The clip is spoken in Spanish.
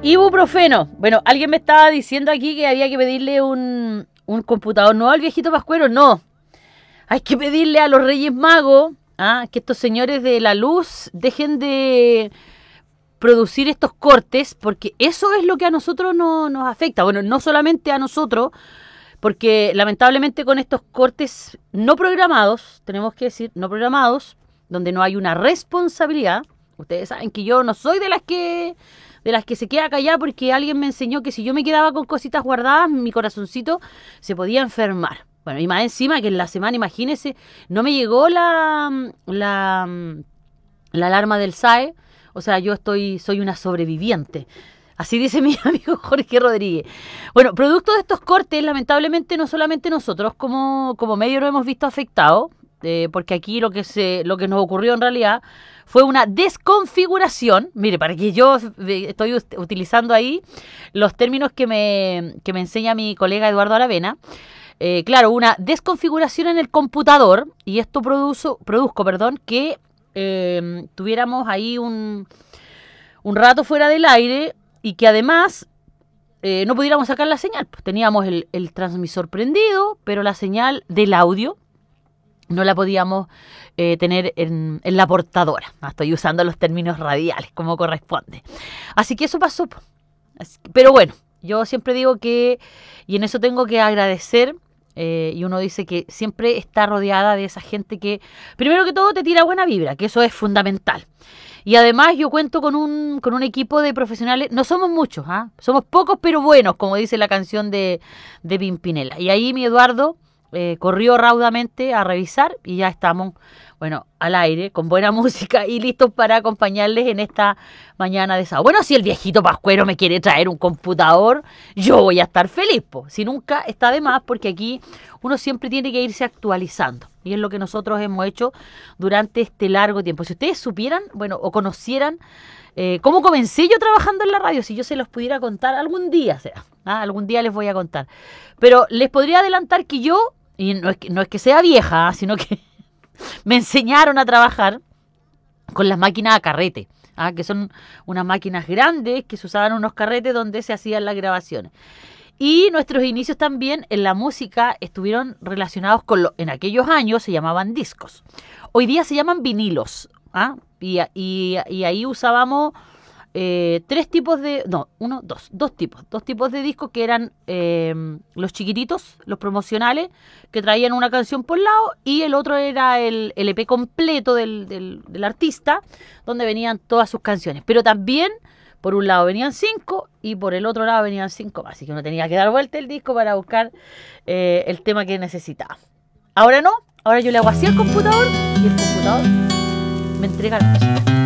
Ibuprofeno. Bueno, alguien me estaba diciendo aquí que había que pedirle un computador nuevo al viejito Pascuero. No. Hay que pedirle a los Reyes Magos que estos señores de la luz dejen de producir estos cortes, porque eso es lo que a nosotros nos afecta. Bueno, no solamente a nosotros, porque lamentablemente con estos cortes no programados, tenemos que decir no programados, donde no hay una responsabilidad. Ustedes saben que yo no soy de las que se queda callada, porque alguien me enseñó que si yo me quedaba con cositas guardadas, mi corazoncito se podía enfermar. Bueno, y más encima que en la semana, imagínense, no me llegó la alarma del SAE. O sea, soy una sobreviviente. Así dice mi amigo Jorge Rodríguez. Bueno, producto de estos cortes, lamentablemente no solamente nosotros como medio lo hemos visto afectado, porque aquí lo que nos ocurrió en realidad fue una desconfiguración. Mire, para que yo estoy utilizando ahí los términos que me enseña mi colega Eduardo Aravena. Claro, una desconfiguración en el computador, y esto produjo que tuviéramos ahí un rato fuera del aire, y que además no pudiéramos sacar la señal. Pues teníamos el transmisor prendido, pero la señal del audio no la podíamos tener en la portadora. Estoy usando los términos radiales como corresponde. Así que eso pasó. Pero bueno, yo siempre digo que, y en eso tengo que agradecer, y uno dice que siempre está rodeada de esa gente que, primero que todo, te tira buena vibra, que eso es fundamental. Y además yo cuento con un equipo de profesionales. No somos muchos, somos pocos pero buenos, como dice la canción de Pimpinela. Y ahí mi Eduardo corrió raudamente a revisar, y ya estamos, bueno, al aire, con buena música y listos para acompañarles en esta mañana de sábado. Bueno, si el viejito Pascuero me quiere traer un computador, yo voy a estar feliz, si nunca está de más, porque aquí uno siempre tiene que irse actualizando. Y es lo que nosotros hemos hecho durante este largo tiempo. Si ustedes supieran, bueno, o conocieran cómo comencé yo trabajando en la radio, si yo se los pudiera contar algún día, algún día les voy a contar. Pero les podría adelantar que yo, y no es que sea vieja, sino que me enseñaron a trabajar con las máquinas a carrete, que son unas máquinas grandes que se usaban en unos carretes donde se hacían las grabaciones. Y nuestros inicios también en la música estuvieron relacionados con en aquellos años se llamaban discos. Hoy día se llaman vinilos. Y ahí usábamos dos tipos de discos, que eran los chiquititos, los promocionales, que traían una canción por lado, y el otro era el LP completo del artista, donde venían todas sus canciones. Pero también, por un lado venían 5 y por el otro lado venían 5 más, así que uno tenía que dar vuelta el disco para buscar el tema que necesitaba. Ahora no, ahora yo le hago así al computador y el computador me entrega la música.